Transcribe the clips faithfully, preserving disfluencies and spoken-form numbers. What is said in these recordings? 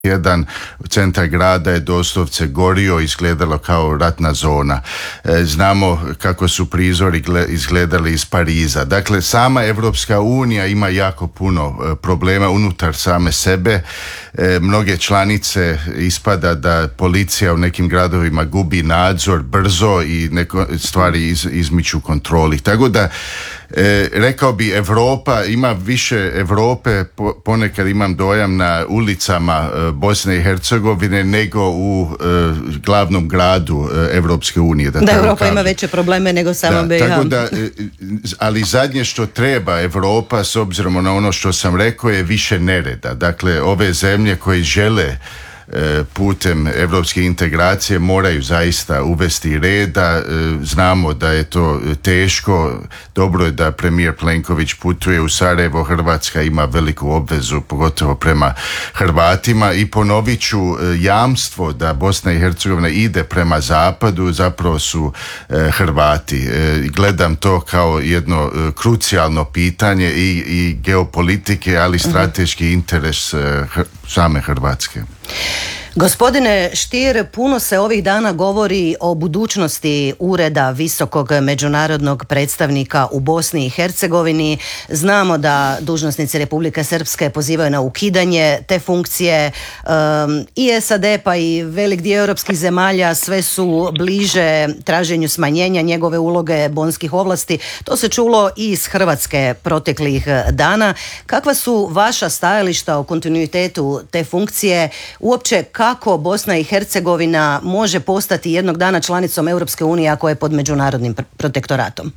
Jedan centar grada je doslovce gorio, izgledalo kao ratna zona. E, znamo kako su prizori izgledali iz Pariza. Dakle, sama Evropska unija ima jako puno e, problema unutar same sebe. E, mnoge članice ispada da policija u nekim gradovima gubi nadzor brzo i neko stvari iz, izmiču kontroli. Tako da E, rekao bi Europa, ima više Europe, po, ponekad imam dojam na ulicama e, Bosne i Hercegovine nego u e, glavnom gradu e, Evropske unije. Da, da Europa kažem. Ima veće probleme nego sama B iH. Tako da, e, ali zadnje što treba Europa, s obzirom na ono što sam rekao, je više nereda. Dakle, ove zemlje koje žele putem evropske integracije moraju zaista uvesti reda. Znamo da je to teško. Dobro je da premijer Plenković putuje u Sarajevo. Hrvatska ima veliku obvezu, pogotovo prema Hrvatima, i ponovit ću, jamstvo da Bosna i Hercegovina ide prema zapadu zapravo su Hrvati. Gledam to kao jedno krucijalno pitanje i, i geopolitike, ali strateški interes same Hrvatske. Gospodine Stier, puno se ovih dana govori o budućnosti Ureda visokog međunarodnog predstavnika u Bosni i Hercegovini. Znamo da dužnosnici Republike Srpske pozivaju na ukidanje te funkcije. Um, I S A D pa i velik dio europskih zemalja sve su bliže traženju smanjenja njegove uloge, bonskih ovlasti. To se čulo i iz Hrvatske proteklih dana. Kakva su vaša stajališta o kontinuitetu te funkcije? Uopće kako Bosna i Hercegovina može postati jednog dana članicom Europske unije ako je pod međunarodnim protektoratom?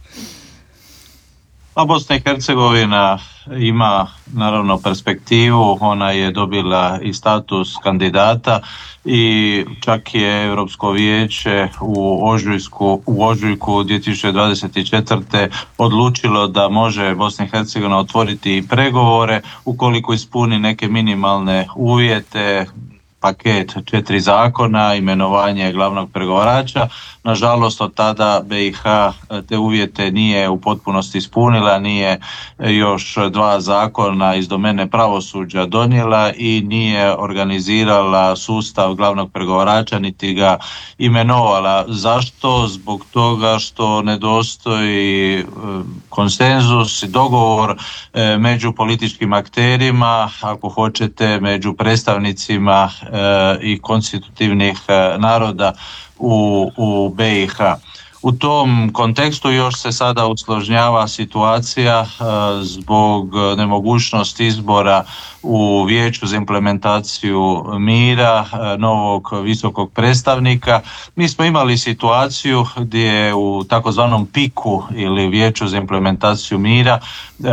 A Bosna i Hercegovina ima naravno perspektivu, ona je dobila i status kandidata i čak je Europsko vijeće u ožujku, u ožujku dvije tisuće dvadeset četvrte odlučilo da može Bosna i Hercegovina otvoriti pregovore ukoliko ispuni neke minimalne uvjete, paket četiri zakona, imenovanje glavnog pregovarača. Nažalost, od tada B iH te uvjete nije u potpunosti ispunila, nije još dva zakona iz domene pravosuđa donijela i nije organizirala sustav glavnog pregovarača niti ga imenovala. Zašto? Zbog toga što nedostoji konsenzus i dogovor među političkim akterima, ako hoćete, među predstavnicima i konstitutivnih naroda u, u B iH. U tom kontekstu još se sada usložnjava situacija uh, zbog nemogućnosti izbora u Vijeću za implementaciju mira uh, novog visokog predstavnika. Mi smo imali situaciju gdje u takozvanom piku ili Vijeću za implementaciju mira uh,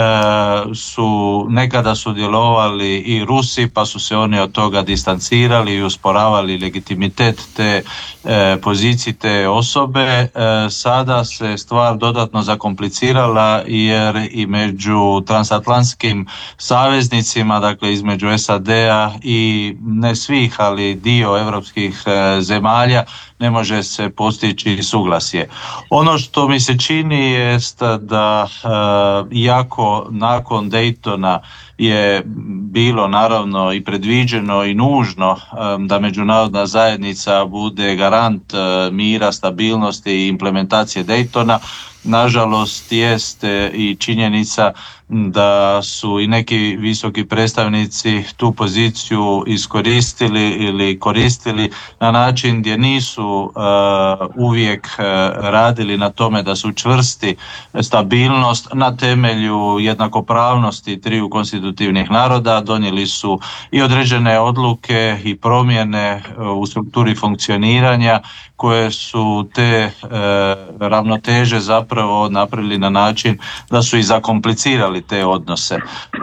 su nekada sudjelovali i Rusi, pa su se oni od toga distancirali i usporavali legitimitet te uh, pozicije, te osobe. Uh, Sada se stvar dodatno zakomplicirala jer i među transatlantskim saveznicima, dakle između S A D-a i ne svih, ali dio europskih zemalja, ne može se postići suglasje. Ono što mi se čini jest da iako nakon Daytona je bilo naravno i predviđeno i nužno da međunarodna zajednica bude garant mira, stabilnosti i implementacije Daytona, nažalost jeste i činjenica da su i neki visoki predstavnici tu poziciju iskoristili ili koristili na način gdje nisu uh, uvijek uh, radili na tome da su čvrsti stabilnost na temelju jednakopravnosti triju konstitutivnih naroda. Donijeli su i određene odluke i promjene uh, u strukturi funkcioniranja koje su te uh, ravnoteže zapravo napravili na način da su i zakomplicirali te odnose. E,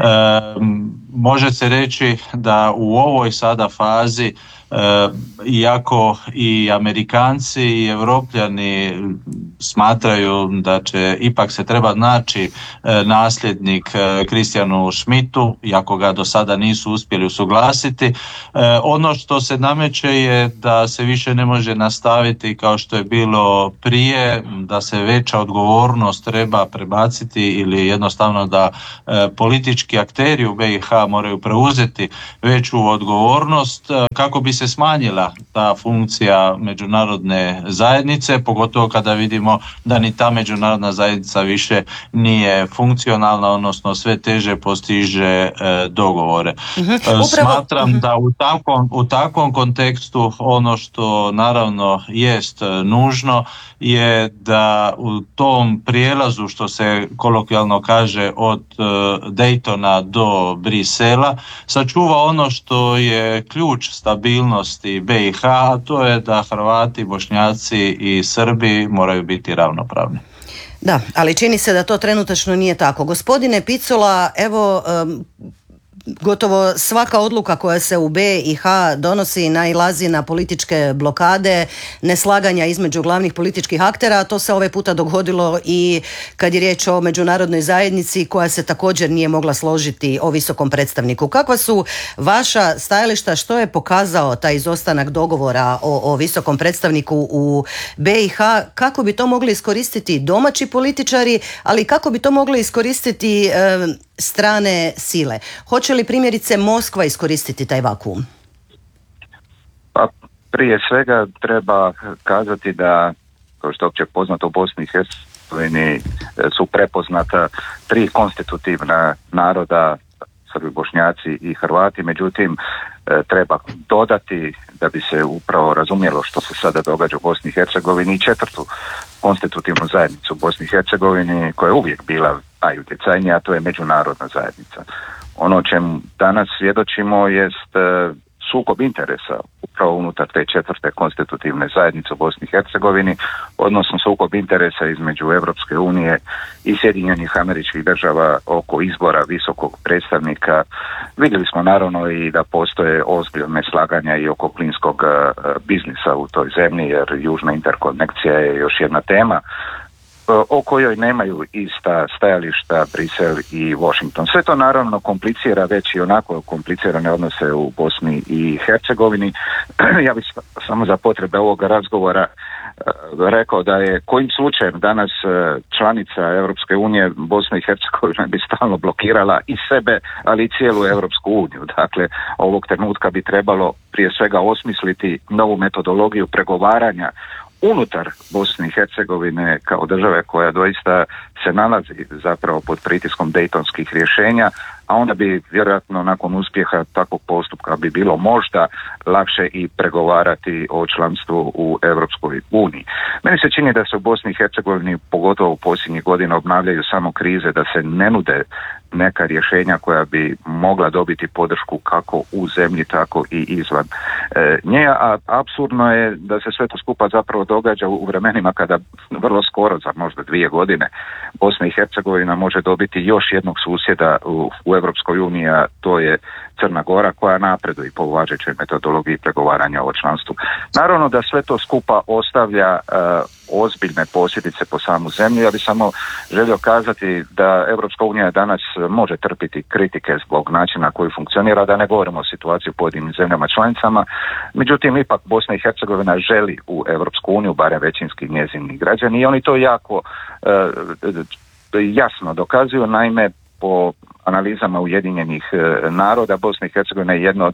može se reći da u ovoj sada fazi, e, iako i Amerikanci i Evropljani smatraju da će ipak se treba naći e, nasljednik e, Kristijanu Schmidtu, iako ga do sada nisu uspjeli usuglasiti, e, ono što se nameće je da se više ne može nastaviti kao što je bilo prije, da se veća odgovornost treba prebaciti ili jednostavno da e, politički akteri u B iH H moraju preuzeti veću odgovornost kako bi se smanjila ta funkcija međunarodne zajednice, pogotovo kada vidimo da ni ta međunarodna zajednica više nije funkcionalna, odnosno sve teže postiže e, dogovore. Uh-huh. Upravo... Smatram uh-huh. da u takvom, u takvom kontekstu ono što naravno jest nužno je da u tom prijelazu, što se kolokvijalno kaže, od e, Daytona do Brisela, sačuva ono što je ključ stabilnosti B i H, a to je da Hrvati, Bošnjaci i Srbi moraju biti ravnopravni. Da, ali čini se da to trenutačno nije tako. Gospodine Picula, evo... Um... gotovo svaka odluka koja se u B i H donosi nailazi na političke blokade, neslaganja između glavnih političkih aktera, a to se ovaj puta dogodilo i kad je riječ o međunarodnoj zajednici koja se također nije mogla složiti o visokom predstavniku. Kakva su vaša stajališta, što je pokazao taj izostanak dogovora o, o visokom predstavniku u B i H, kako bi to mogli iskoristiti domaći političari, ali kako bi to mogli iskoristiti e, strane sile? Hoće li primjerice Moskva iskoristiti taj vakuum? Pa prije svega treba kazati da, kao što je opće poznato, u Bosni i Hercegovini su prepoznata tri konstitutivna naroda, Srbi, Bošnjaci i Hrvati, međutim treba dodati, da bi se upravo razumjelo što se sada događa u Bosni i Hercegovini, i četvrtu konstitutivnu zajednicu u Bosni i Hercegovini, koja je uvijek bila najutjecajnija, a to je međunarodna zajednica. Ono o čemu danas svjedočimo jest sukob interesa upravo unutar te četvrte konstitutivne zajednice u Bosni i Hercegovini, odnosno sukob interesa između Europske unije i Sjedinjenih Američkih Država oko izbora visokog predstavnika. Vidjeli smo naravno i da postoje ozbiljne slaganja i oko plinskog biznisa u toj zemlji, jer južna interkonekcija je još jedna tema o kojoj nemaju ista stajališta Brisel i Washington. Sve to naravno komplicira već i onako komplicirane odnose u Bosni i Hercegovini. Ja bih samo za potrebe ovoga razgovora rekao da je kojim slučajem danas članica Europske unije Bosna i Hercegovina bi stalno blokirala i sebe, ali i cijelu Europsku uniju. Dakle, ovog trenutka bi trebalo prije svega osmisliti novu metodologiju pregovaranja unutar Bosne i Hercegovine kao države koja doista se nalazi zapravo pod pritiskom dejtonskih rješenja, a onda bi vjerojatno nakon uspjeha takvog postupka bi bilo možda lakše i pregovarati o članstvu u Europskoj uniji. Meni se čini da se u Bosni i Hercegovini, pogotovo u posljednjih godina, obnavljaju samo krize, da se ne nude neka rješenja koja bi mogla dobiti podršku kako u zemlji, tako i izvan e, nje, a apsurdno je da se sve to skupa zapravo događa u vremenima kada vrlo skoro, za možda dvije godine, Bosna i Hercegovina može dobiti još jednog susjeda u, u Europskoj uniji, a to je Crna Gora, koja napreduje po važećoj metodologiji pregovaranja o članstvu. Naravno da sve to skupa ostavlja uh, ozbiljne posljedice po samu zemlju. Ja bih samo želio kazati da Europska unija danas može trpiti kritike zbog načina koji funkcionira, da ne govorimo o situaciji u pojedinim zemljama članicama. Međutim, ipak Bosna i Hercegovina želi u Europsku uniju, barem većinski njezini građani, i oni to jako uh, jasno dokazuju. Naime, po analizama Ujedinjenih naroda, Bosna i Hercegovina je jedno od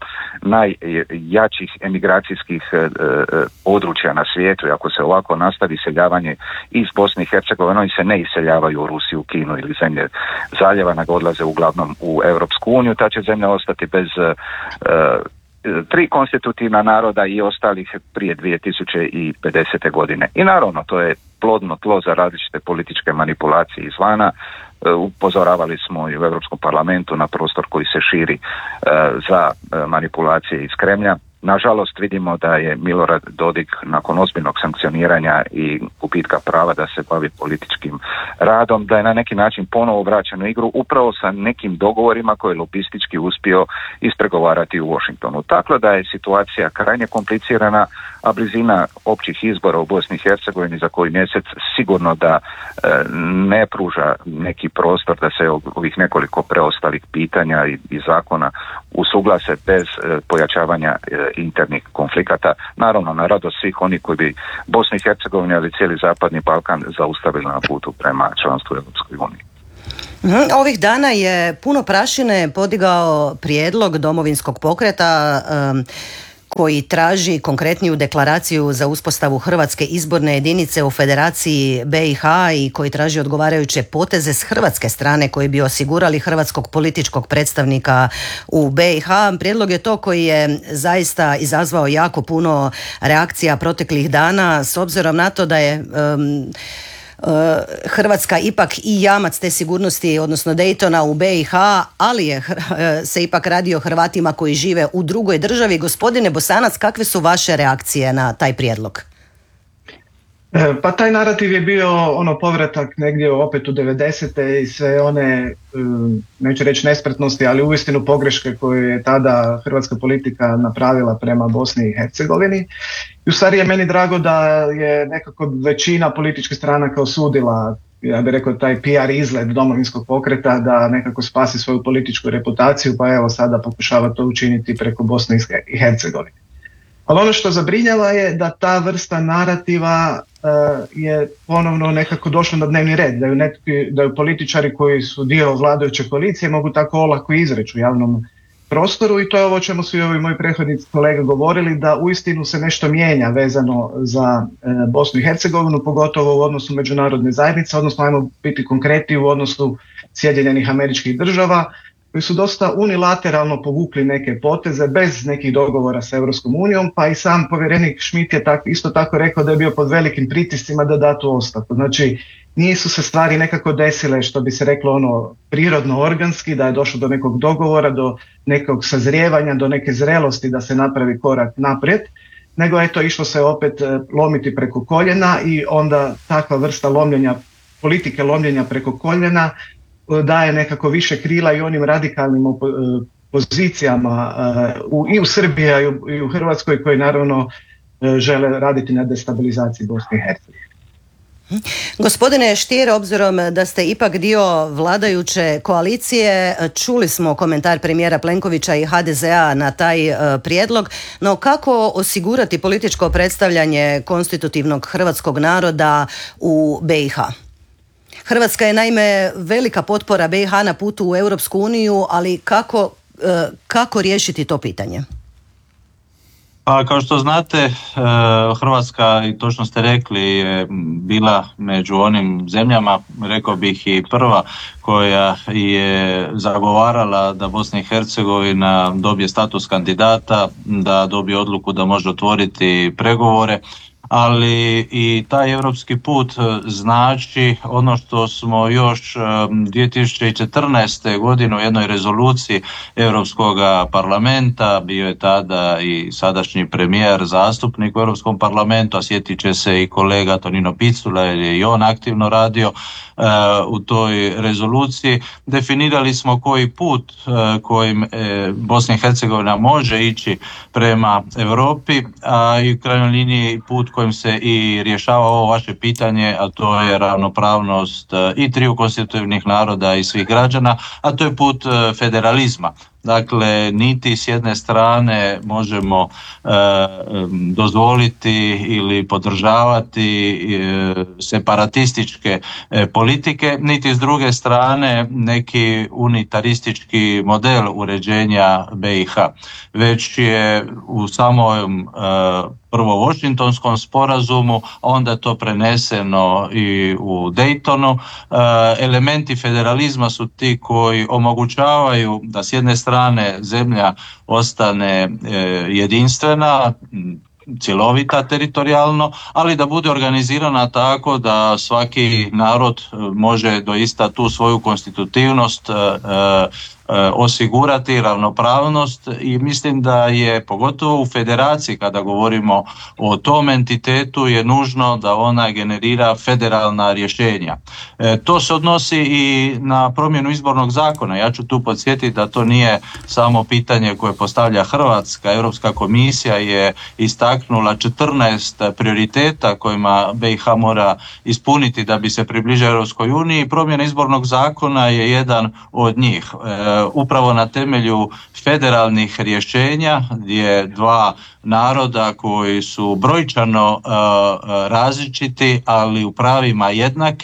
najjačih emigracijskih područja na svijetu. I ako se ovako nastavi iseljavanje iz Bosne i Hercegovine, oni se ne iseljavaju u Rusiju, Kinu ili zemlje zaljeva, nego odlaze uglavnom u Europsku uniju. Ta će zemlja ostati bez uh, tri konstitutivna naroda i ostalih prije dvije tisuće pedesete. godine. I naravno, to je plodno tlo za različite političke manipulacije izvana. Upozoravali smo i u Europskom parlamentu na prostor koji se širi za manipulacije iz Kremlja. Nažalost, vidimo da je Milorad Dodik nakon ozbiljnog sankcioniranja i gubitka prava da se bavi političkim radom, da je na neki način ponovo vraćen u igru upravo sa nekim dogovorima koje je lobistički uspio ispregovarati u Washingtonu. Tako da je situacija krajnje komplicirana, a blizina općih izbora u Bosni i Hercegovini za koji mjesec sigurno da e, ne pruža neki prostor da se ovih nekoliko preostalih pitanja i, i zakona usuglase bez e, pojačavanja e, internih konflikata, naravno na radost svih oni koji bi Bosnu i Hercegovinu ali cijeli Zapadni Balkan zaustavili na putu prema članstvu Europskoj uniji. Ovih dana je puno prašine podigao prijedlog Domovinskog pokreta um, koji traži konkretniju deklaraciju za uspostavu Hrvatske izborne jedinice u Federaciji be i ha i koji traži odgovarajuće poteze s hrvatske strane koji bi osigurali hrvatskog političkog predstavnika u be i ha. Prijedlog je to koji je zaista izazvao jako puno reakcija proteklih dana s obzirom na to da je um, Hrvatska ipak i jamac te sigurnosti, odnosno Daytona u be i ha, ali je se ipak radi o Hrvatima koji žive u drugoj državi. Gospodine Bosanac, kakve su vaše reakcije na taj prijedlog? Pa taj narativ je bio ono povratak negdje opet u devedesete i sve one, neću reći nespretnosti, ali uistinu pogreške koje je tada hrvatska politika napravila prema Bosni i Hercegovini. I u stvari je meni drago da je nekako većina političkih stranaka osudila, ja bih rekao, taj pe er izgled Domovinskog pokreta da nekako spasi svoju političku reputaciju, pa evo sada pokušava to učiniti preko Bosne i Hercegovine. Ali ono što zabrinjava je da ta vrsta narativa uh, je ponovno nekako došla na dnevni red, da ju, neki, da ju političari koji su dio vladajuće koalicije mogu tako olako izreći u javnom prostoru i to je ovo o čemu su i ovi moji prethodnici kolege govorili, da uistinu se nešto mijenja vezano za uh, Bosnu i Hercegovinu, pogotovo u odnosu međunarodne zajednice, odnosno ajmo biti konkretni u odnosu Sjedinjenih Američkih Država, koji su dosta unilateralno povukli neke poteze bez nekih dogovora sa Europskom unijom, pa i sam povjerenik Schmidt je tak, isto tako rekao da je bio pod velikim pritiscima da da tu ostavku. Znači, nisu se stvari nekako desile, što bi se reklo ono prirodno organski, da je došlo do nekog dogovora, do nekog sazrijevanja, do neke zrelosti da se napravi korak naprijed, nego je to išlo se opet lomiti preko koljena i onda takva vrsta lomljenja, politike lomljenja preko koljena daje nekako više krila i onim radikalnim pozicijama uh, i u Srbiji i u Hrvatskoj koji naravno uh, žele raditi na destabilizaciji Bosne i Hercegovine. Gospodine Stier, obzirom da ste ipak dio vladajuće koalicije, čuli smo komentar premijera Plenkovića i ha de zea na taj uh, prijedlog, no kako osigurati političko predstavljanje konstitutivnog hrvatskog naroda u be i ha? Hrvatska je naime velika potpora be i ha na putu u Europsku uniju, ali kako, kako riješiti to pitanje? Pa kao što znate, Hrvatska, i točno ste rekli, je bila među onim zemljama, rekao bih i prva, koja je zagovarala da Bosna i Hercegovina dobije status kandidata, da dobije odluku da može otvoriti pregovore. Ali i taj europski put znači ono što smo još dvije tisuće četrnaeste. godine u jednoj rezoluciji Europskog parlamenta, bio je tada i sadašnji premijer zastupnik u Europskom parlamentu, a sjetit će se i kolega Tonino Picula jer je i on aktivno radio uh, u toj rezoluciji. Definirali smo koji put uh, kojim uh, Bosna i Hercegovina može ići prema Europi, a i u krajnjoj liniji put kojim se i rješava ovo vaše pitanje, a to je ravnopravnost i triju konstitutivnih naroda i svih građana, a to je put federalizma. Dakle, niti s jedne strane možemo e, dozvoliti ili podržavati e, separatističke e, politike, niti s druge strane neki unitaristički model uređenja be i ha. Već je u samom e, prvo Washingtonskom sporazumu, onda to preneseno i u Daytonu. E, elementi federalizma su ti koji omogućavaju da s jedne strane zemlja ostane e, jedinstvena, cjelovita teritorijalno, ali da bude organizirana tako da svaki narod može doista tu svoju konstitutivnost e, osigurati, ravnopravnost, i mislim da je pogotovo u federaciji, kada govorimo o tom entitetu, je nužno da ona generira federalna rješenja. E, to se odnosi i na promjenu izbornog zakona. Ja ću tu podsjetiti da to nije samo pitanje koje postavlja Hrvatska. Europska komisija je istaknula četrnaest prioriteta kojima be i ha mora ispuniti da bi se približila Europskoj uniji. Promjena izbornog zakona je jedan od njih. E, upravo na temelju federalnih rješenja gdje dva naroda koji su brojčano uh, različiti, ali u pravima jednaki,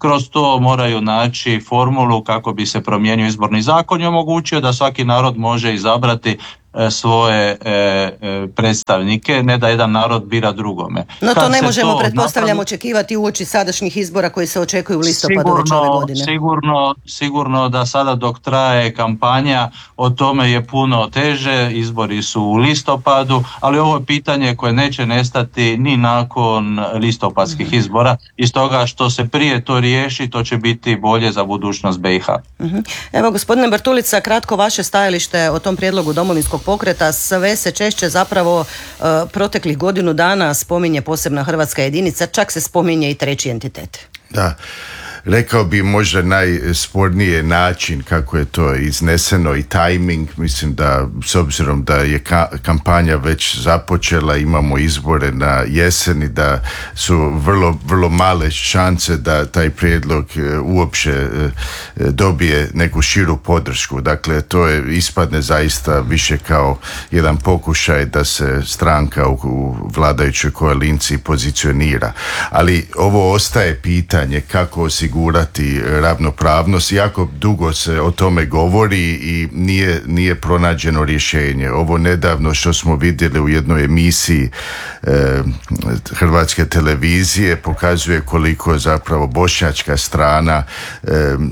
kroz to moraju naći formulu kako bi se promijenio izborni zakon i omogućio da svaki narod može izabrati svoje e, e, predstavnike, ne da jedan narod bira drugome. No Kad to ne možemo, to pretpostavljam, napravi, očekivati uoči sadašnjih izbora koji se očekuju u listopadu već ove godine. Sigurno, sigurno da sada dok traje kampanja o tome je puno teže, izbori su u listopadu, ali ovo je pitanje koje neće nestati ni nakon listopadskih mm-hmm. izbora i stoga što se prije to riješi, to će biti bolje za budućnost B i H. Mm-hmm. Evo, gospodine Bartulica, kratko vaše stajalište o tom prijedlogu Domovinskog pokreta. Sve se češće zapravo uh, proteklih godinu dana spominje posebna hrvatska jedinica, čak se spominje i treći entitet. Da. Rekao bi možda najspornije način kako je to izneseno i tajming. Mislim da s obzirom da je ka- kampanja već započela, imamo izbore na jeseni, da su vrlo, vrlo male šanse da taj prijedlog e, uopće e, dobije neku širu podršku. Dakle, to je ispadne zaista više kao jedan pokušaj da se stranka u, u vladajućoj koaliciji pozicionira. Ali ovo ostaje pitanje kako osigurati osigurati ravnopravnost. Jako dugo se o tome govori i nije, nije pronađeno rješenje. Ovo nedavno što smo vidjeli u jednoj emisiji e, Hrvatske televizije pokazuje koliko zapravo bošnjačka strana e,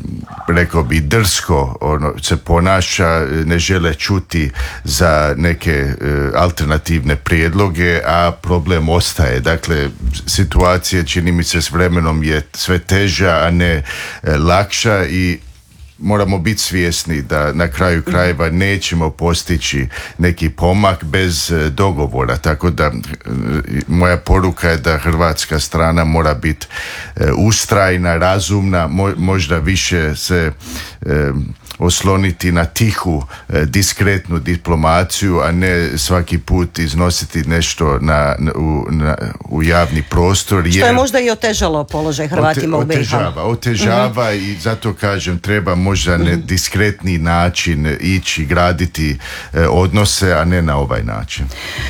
rekao bi drsko ono, se ponaša, ne žele čuti za neke e, alternativne prijedloge, a problem ostaje. Dakle, situacija čini mi se s vremenom je sve teža, a ne e, lakša i moramo biti svjesni da na kraju krajeva nećemo postići neki pomak bez e, dogovora. Tako da e, moja poruka je da hrvatska strana mora biti e, ustrajna, razumna, mo, možda više se e, osloniti na tihu, e, diskretnu diplomaciju, a ne svaki put iznositi nešto na, u, na, u javni prostor. Jer što je možda i otežalo položaj Hrvatima ote, u B i H. Otežava, otežava uh-huh. i zato kažem treba možda na uh-huh. diskretni način ići graditi e, odnose, a ne na ovaj način.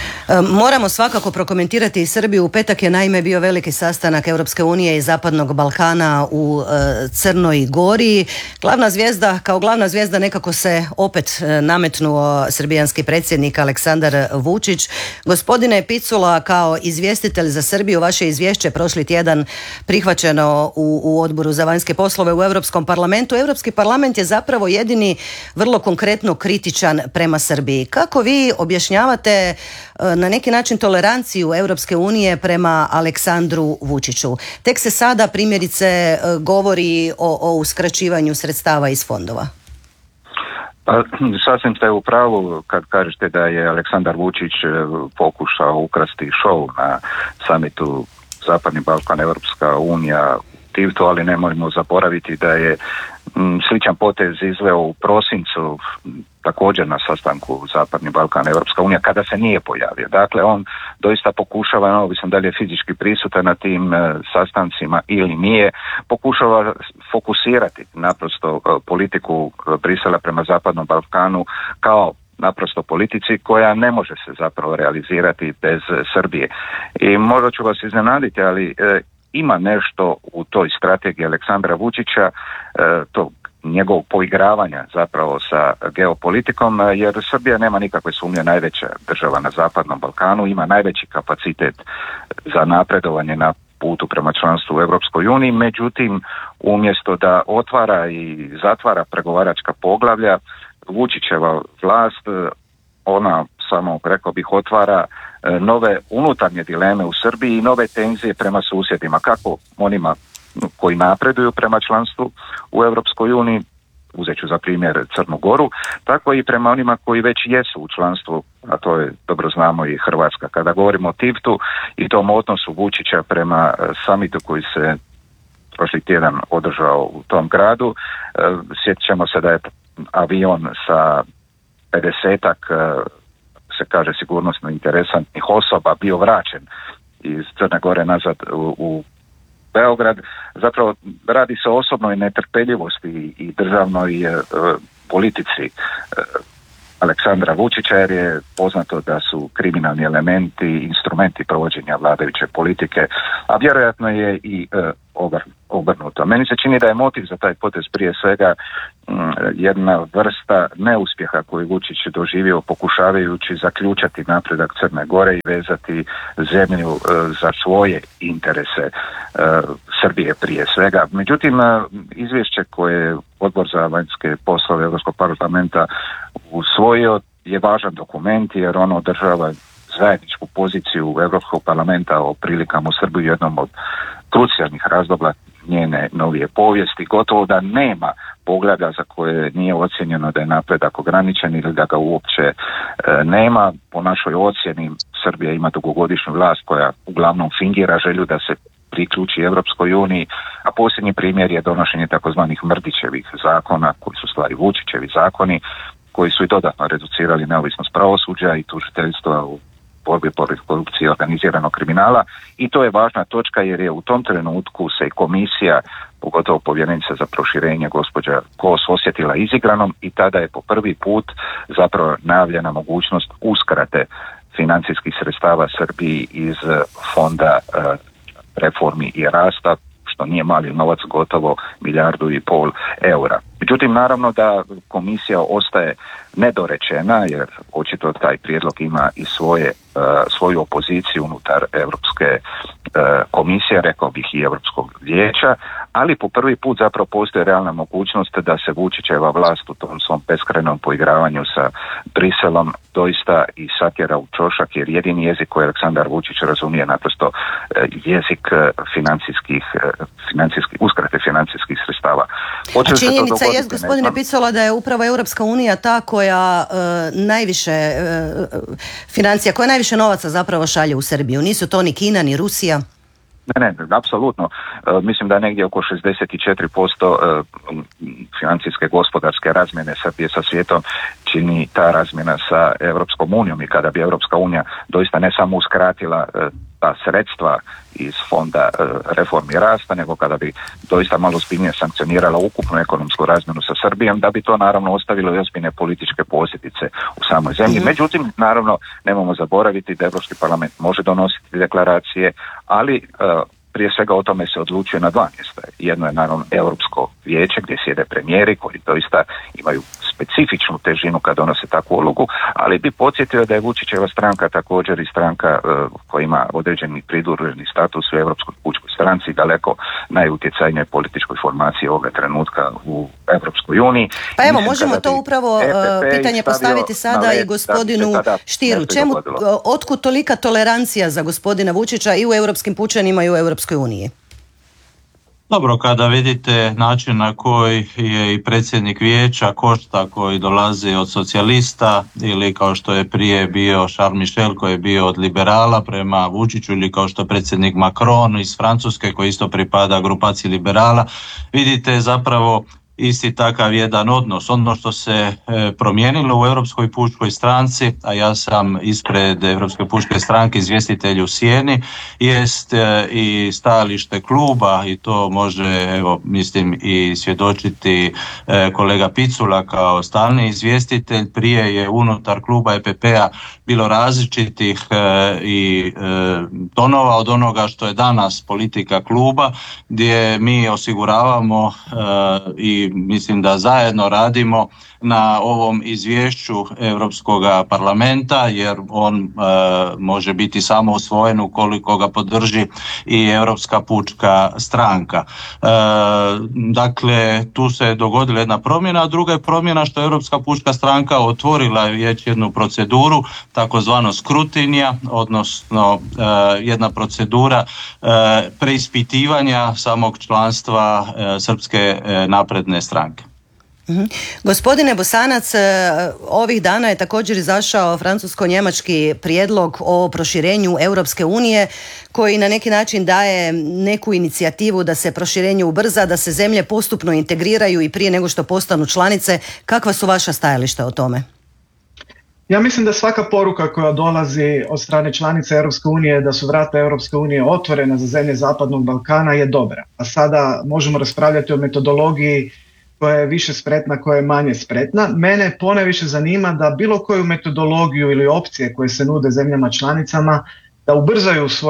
Moramo svakako prokomentirati i Srbiju. U petak je naime bio veliki sastanak Europske unije i Zapadnog Balkana u e, Crnoj Gori. Glavna zvijezda, kao glavna zvijezda nekako se opet e, nametnuo srbijanski predsjednik Aleksandar Vučić. Gospodine Picula, kao izvjestitelj za Srbiju, vaše izvješće prošli tjedan prihvaćeno u, u Odboru za vanjske poslove u Europskom parlamentu. Europski parlament je zapravo jedini vrlo konkretno kritičan prema Srbiji. Kako vi objašnjavate na neki način toleranciju Europske unije prema Aleksandru Vučiću? Tek se sada primjerice govori o, o uskraćivanju sredstava iz fondova. Pa, sasvim ste u pravu kad kažete da je Aleksandar Vučić pokušao ukrasti šou na samitu Zapadni Balkan, Europska unija, Tivtu, ali ne moramo zaboraviti da je m, sličan potez izveo u prosincu također na sastanku Zapadni Balkan, Europska unija, kada se nije pojavio. Dakle, on doista pokušava, neovisno da li je fizički prisutan na tim e, sastancima ili nije, pokušava fokusirati naprosto e, politiku Brisela prema Zapadnom Balkanu kao naprosto politici koja ne može se zapravo realizirati bez Srbije. I možda ću vas iznenaditi, ali e, ima nešto u toj strategiji Aleksandra Vučića, e, to njegovog poigravanja zapravo sa geopolitikom, jer Srbija nema nikakve sumnje najveća država na Zapadnom Balkanu, ima najveći kapacitet za napredovanje na putu prema članstvu u Europskoj uniji, međutim umjesto da otvara i zatvara pregovaračka poglavlja, Vučićeva vlast, ona samo, rekao bih, otvara nove unutarnje dileme u Srbiji i nove tenzije prema susjedima, kako onima koji napreduju prema članstvu u Europskoj uniji, uzet ću za primjer Crnu Goru, tako i prema onima koji već jesu u članstvu, a to je, dobro znamo, i Hrvatska. Kada govorimo o Tivtu i tom odnosu Vučića prema samitu koji se prošli tjedan održao u tom gradu, sjetit ćemo se da je avion sa pedesetak, se kaže, sigurnosno interesantnih osoba bio vraćen iz Crne Gore nazad u, u Beograd. Zapravo radi se o osobnoj netrpeljivosti i državnoj e, politici e, Aleksandra Vučića, jer je poznato da su kriminalni elementi instrumenti provođenja vladajuće politike, a vjerojatno je i e, obrnuto. Meni se čini da je motiv za taj potez prije svega jedna vrsta neuspjeha koju Vučić doživio pokušavajući zaključati napredak Crne Gore i vezati zemlju za svoje interese Srbije prije svega. Međutim, izvješće koje je Odbor za vanjske poslove Europskog parlamenta usvojio je važan dokument jer ono održava zajedničku poziciju Europskog parlamenta o prilikama u Srbiji u jednom od krucijalnih razdoblja njene novije povijesti. Gotovo da nema poglavlja za koje nije ocjenjeno da je napredak ograničen ili da ga uopće e, nema. Po našoj ocjeni Srbija ima dugogodišnju vlast koja uglavnom fingira želju da se priključi Europskoj uniji, a posljednji primjer je donošenje takozvanih Mrdićevih zakona, koji su stvari Vučićevi zakoni, koji su i dodatno reducirali neovisnost pravosuđa i tužiteljstva u borbi protiv korupcije i organiziranog kriminala, i to je važna točka jer je u tom trenutku se i komisija, pogotovo povjerenica za proširenje gospođa Kos, osjetila izigranom i tada je po prvi put zapravo najavljena mogućnost uskrate financijskih sredstava Srbiji iz fonda e, reformi i rasta, što nije mali novac, gotovo milijardu i pol eura. Međutim, naravno da komisija ostaje nedorečena, jer očito taj prijedlog ima i svoje, uh, svoju opoziciju unutar Europske uh, komisije, rekao bih i Europskog vijeća, ali po prvi put zapravo postoji realna mogućnost da se Vučićeva vlast u tom svom beskrajnom poigravanju sa Briselom doista i satjera u čošak, jer jedini jezik koji Aleksandar Vučić razumije naprosto uh, jezik uh, financijskih, uh, financijskih, uskrate financijskih sredstava. A činjenica je, gospodine Picula, da je upravo Europska unija ta koja uh, najviše uh, financija, koja najviše novaca zapravo šalje u Srbiju. Nisu to ni Kina, ni Rusija? Ne, ne, apsolutno. E, mislim da je negdje oko šezdeset četiri posto e, financijske gospodarske razmjene Srbije sa svijetom čini ta razmjena sa Europskom unijom, i kada bi Europska unija doista ne samo uskratila e, ta sredstva iz fonda e, reformi rasta, nego kada bi doista malo ozbiljnije sankcionirala ukupnu ekonomsku razmjenu sa Srbijom, da bi to naravno ostavilo i ozbiljne političke posljedice u samoj zemlji. Mm-hmm. Međutim, naravno, nemojmo zaboraviti da Europski parlament može donositi deklaracije, ali e, prije svega o tome se odlučuje na dva mjesta. Jedno je naravno Europsko vijeće gdje sjede premijeri koji doista imaju specifičnu težinu kad donose takvu ulogu, ali bi podsjetio da je Vučićeva stranka također i stranka uh, koja ima određeni pridruženi status u Europskoj pučkoj stranci, daleko najutjecajnijoj političkoj formaciji ovoga trenutka u Europskoj uniji. Pa evo, možemo to upravo E P P pitanje postaviti sada i gospodinu Stieru. Čemu, otkud tolika tolerancija za gospodina Vučića i u europskim pučanima i u Europskoj uniji? Dobro, kada vidite način na koji je i predsjednik vijeća Košta, koji dolazi od socijalista, ili kao što je prije bio Charles Michel koji je bio od liberala prema Vučiću, ili kao što je predsjednik Macron iz Francuske koji isto pripada grupaciji liberala, vidite zapravo isti takav jedan odnos. Ono što se e, promijenilo u Europskoj pučkoj stranci, a ja sam ispred Europske pučke stranke izvjestitelj u sjeni, jest e, i stajalište kluba, i to može, evo, mislim, i svjedočiti e, kolega Picula kao stalni izvjestitelj. Prije je unutar kluba E P P-a bilo različitih e, i e, tonova od onoga što je danas politika kluba, gdje mi osiguravamo e, i mislim da zajedno radimo na ovom izvješću Europskog parlamenta, jer on e, može biti samo usvojen ukoliko ga podrži i Europska pučka stranka. E, dakle, tu se dogodila jedna promjena, a druga je promjena što je Europska pučka stranka otvorila već jednu proceduru, takozvano skrutinija, odnosno e, jedna procedura e, preispitivanja samog članstva e, Srpske e, napredne stranke. Mm-hmm. Gospodine Bosanac, ovih dana je također izašao francusko-njemački prijedlog o proširenju Europske unije koji na neki način daje neku inicijativu da se proširenje ubrza, da se zemlje postupno integriraju i prije nego što postanu članice. Kakva su vaša stajališta o tome? Ja mislim da svaka poruka koja dolazi od strane članice Europske unije da su vrata Europske unije otvorena za zemlje Zapadnog Balkana je dobra. A sada možemo raspravljati o metodologiji koja je više spretna, koja je manje spretna. Mene ponajviše zanima da bilo koju metodologiju ili opcije koje se nude zemljama članicama da ubrzaju svoj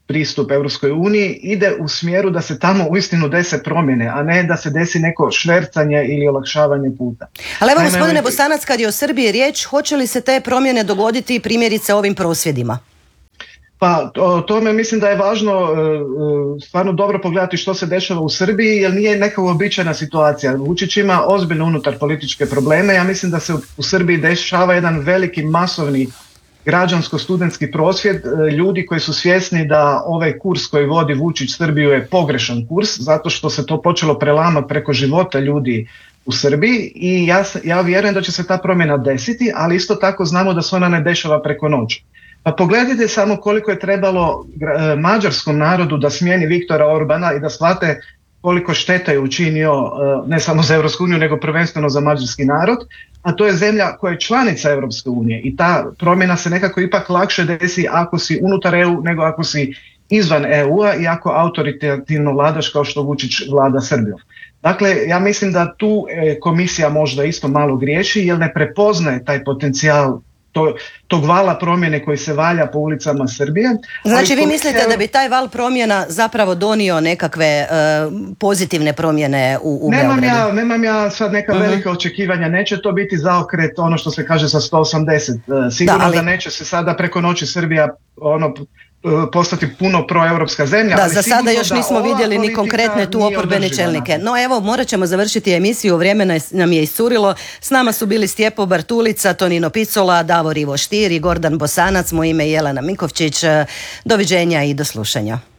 pristup Europskoj uniji ide u smjeru da se tamo uistinu dese promjene, a ne da se desi neko švercanje ili olakšavanje puta. Ali evo, Naime, gospodine Bosanac, kad je o Srbiji riječ, hoće li se te promjene dogoditi primjerice ovim prosvjedima? Pa o tome mislim da je važno e, stvarno dobro pogledati što se dešava u Srbiji, jer nije neka uobičajena situacija. Vučić ima ozbiljno unutar političke probleme. Ja mislim da se u, u Srbiji dešava jedan veliki masovni građansko-studentski prosvjed e, ljudi koji su svjesni da ovaj kurs koji vodi Vučić Srbiju je pogrešan kurs, zato što se to počelo prelamati preko života ljudi u Srbiji i ja, ja vjerujem da će se ta promjena desiti, ali isto tako znamo da se ona ne dešava preko noći. Pa pogledajte samo koliko je trebalo mađarskom narodu da smijeni Viktora Orbana i da shvate koliko šteta je učinio ne samo za Europsku uniju nego prvenstveno za mađarski narod, a to je zemlja koja je članica Europske unije i ta promjena se nekako ipak lakše desi ako si unutar E U nego ako si izvan E U-a i ako autoritativno vladaš kao što Vučić vlada Srbijom. Dakle, ja mislim da tu komisija možda isto malo griješi jer ne prepoznaje taj potencijal To, tog vala promjene koji se valja po ulicama Srbije. Znači vi mislite da bi taj val promjena zapravo donio nekakve uh, pozitivne promjene u, u nemam Beogradu? Ja, nemam ja sad neka uh-huh. velika očekivanja, neće to biti zaokret ono što se kaže sa sto osamdeset. Sigurno da, ali... da neće se sada preko noći Srbija ono postati puno proeuropska zemlja. Da, ali za sada još nismo vidjeli ni konkretne tu oporbene čelnike. No evo, morat ćemo završiti emisiju, vrijeme nam je iscurilo. S nama su bili Stjepo Bartulica, Tonino Picula, Davor Ivo Stier i Gordan Bosanac. Moje ime je Jelena Mikovčić. Doviđenja i do slušanja.